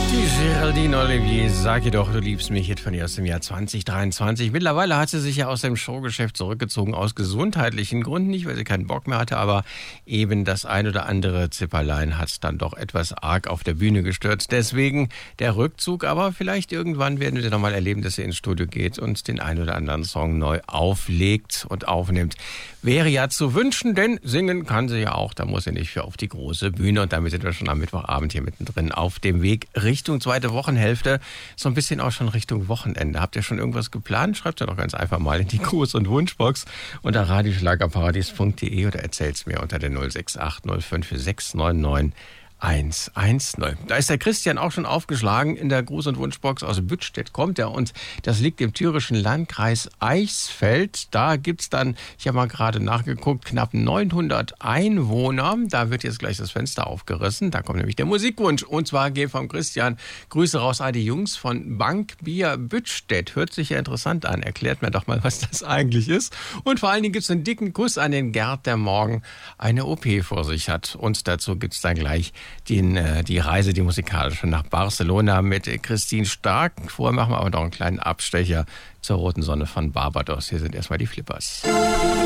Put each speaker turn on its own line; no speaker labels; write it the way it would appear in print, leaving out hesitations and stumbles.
Geraldine Olivier, sag ihr doch, du liebst mich, Hit von ihr aus dem Jahr 2023. Mittlerweile hat sie sich ja aus dem Showgeschäft zurückgezogen, aus gesundheitlichen Gründen, nicht weil sie keinen Bock mehr hatte, aber eben das ein oder andere Zipperlein hat dann doch etwas arg auf der Bühne gestört. Deswegen der Rückzug, aber vielleicht irgendwann werden wir nochmal erleben, dass sie ins Studio geht und den ein oder anderen Song neu auflegt und aufnimmt. Wäre ja zu wünschen, denn singen kann sie ja auch, da muss sie nicht für auf die große Bühne. Und damit sind wir schon am Mittwochabend hier mittendrin auf dem Weg Richtung zweite Wochenhälfte, so ein bisschen auch schon Richtung Wochenende. Habt ihr schon irgendwas geplant? Schreibt ja doch ganz einfach mal in die Gruß- und Wunschbox unter radioschlagerparadies.de oder erzählt's mir unter der 068 05699 110. Da ist der Christian auch schon aufgeschlagen in der Gruß- und Wunschbox. Aus Büttstedt kommt er und das liegt im thürischen Landkreis Eichsfeld. Da gibt's dann, ich habe mal gerade nachgeguckt, knapp 900 Einwohner. Da wird jetzt gleich das Fenster aufgerissen. Da kommt nämlich der Musikwunsch. Und zwar geht vom Christian Grüße raus an die Jungs von Bankbier Büttstedt. Hört sich ja interessant an. Erklärt mir doch mal, was das eigentlich ist. Und vor allen Dingen gibt's einen dicken Kuss an den Gerd, der morgen eine OP vor sich hat. Und dazu gibt's dann gleich die Reise, die musikalische nach Barcelona mit Christine Stark. Vorher machen wir aber noch einen kleinen Abstecher zur roten Sonne von Barbados. Hier sind erstmal die Flippers.